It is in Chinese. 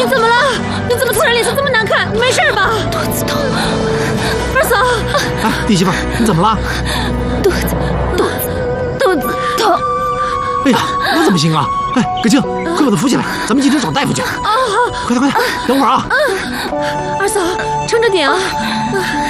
你怎么了？你怎么突然脸色这么难看？没事吧？ 肚子痛。 二嫂， 哎，弟媳妇，你怎么了？ 肚子痛。 哎呀，那怎么行啊？哎，葛静，快把他扶起来，咱们急诊找大夫去。 啊，好， 快点，等会儿啊。 二嫂，撑着点啊。